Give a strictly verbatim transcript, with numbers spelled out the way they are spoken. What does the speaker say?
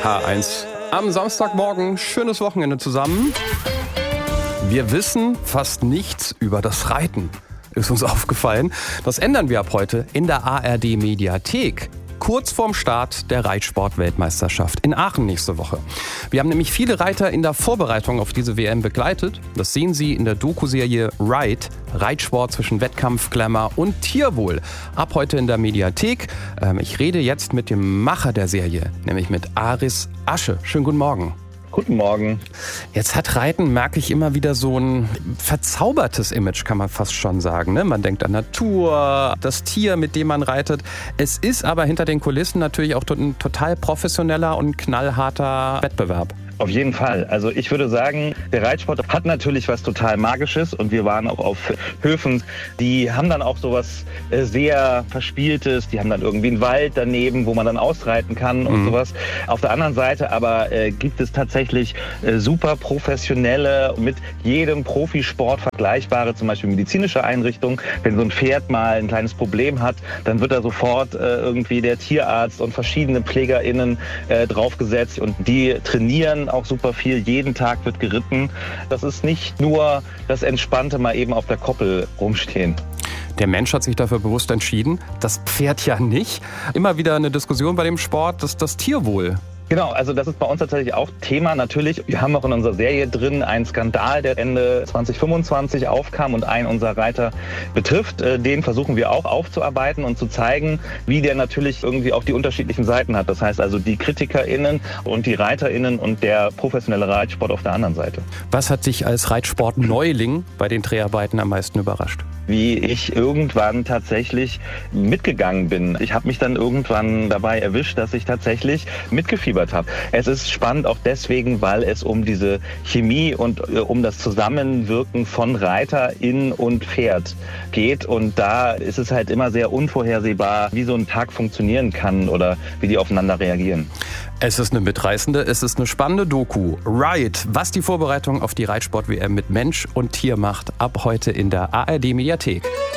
H eins. Am Samstagmorgen, schönes Wochenende zusammen. Wir wissen fast nichts über das Reiten, ist uns aufgefallen. Das ändern wir ab heute in der A R D-Mediathek. Kurz vorm Start der Reitsport-Weltmeisterschaft in Aachen nächste Woche. Wir haben nämlich viele Reiter in der Vorbereitung auf diese W M begleitet. Das sehen Sie in der Doku-Serie Ride, Reitsport zwischen Wettkampf, Glamour und Tierwohl. Ab heute in der Mediathek. Ähm, ich rede jetzt mit dem Macher der Serie, nämlich mit Aris Asche. Schönen guten Morgen. Guten Morgen. Jetzt hat Reiten, merke ich, immer wieder so ein verzaubertes Image, kann man fast schon sagen. Ne? Man denkt an Natur, das Tier, mit dem man reitet. Es ist aber hinter den Kulissen natürlich auch ein total professioneller und knallharter Wettbewerb. Auf jeden Fall. Also ich würde sagen, der Reitsport hat natürlich was total Magisches und wir waren auch auf Höfen, die haben dann auch sowas sehr Verspieltes, die haben dann irgendwie einen Wald daneben, wo man dann ausreiten kann und mhm. sowas. Auf der anderen Seite aber äh, gibt es tatsächlich äh, super professionelle, mit jedem Profisport vergleichbare, zum Beispiel medizinische Einrichtungen. Wenn so ein Pferd mal ein kleines Problem hat, dann wird da sofort äh, irgendwie der Tierarzt und verschiedene PflegerInnen äh, draufgesetzt und die trainieren auch super viel. Jeden Tag wird geritten. Das ist nicht nur das Entspannte mal eben auf der Koppel rumstehen. Der Mensch hat sich dafür bewusst entschieden, das Pferd ja nicht. Immer wieder eine Diskussion bei dem Sport, das, das Tierwohl. Genau, also das ist bei uns tatsächlich auch Thema. Natürlich, wir haben auch in unserer Serie drin einen Skandal, der Ende zwanzig fünfundzwanzig aufkam und einen unserer Reiter betrifft. Den versuchen wir auch aufzuarbeiten und zu zeigen, wie der natürlich irgendwie auch die unterschiedlichen Seiten hat. Das heißt also die KritikerInnen und die ReiterInnen und der professionelle Reitsport auf der anderen Seite. Was hat dich als Reitsport-Neuling bei den Dreharbeiten am meisten überrascht? Wie ich irgendwann tatsächlich mitgegangen bin. Ich habe mich dann irgendwann dabei erwischt, dass ich tatsächlich mitgefiebert habe. Es ist spannend auch deswegen, weil es um diese Chemie und äh, um das Zusammenwirken von Reiterin und Pferd geht. Und da ist es halt immer sehr unvorhersehbar, wie so ein Tag funktionieren kann oder wie die aufeinander reagieren. Es ist eine mitreißende, es ist eine spannende Doku. Ride, was die Vorbereitung auf die Reitsport-W M mit Mensch und Tier macht, ab heute in der A R D-Mediathek.